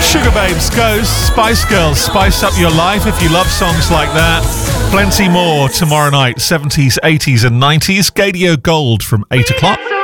Sugar Babes goes, Spice Girls, spice up your life if you love songs like that. Plenty more tomorrow night, 70s, 80s and 90s. Gadio Gold from 8 o'clock.